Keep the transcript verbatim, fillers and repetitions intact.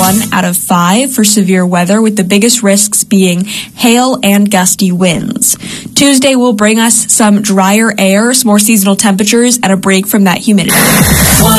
one out of five for severe weather, with the biggest risks being hail and gusty winds. Tuesday will bring us some drier air, some more seasonal temperatures, and a break from that humidity.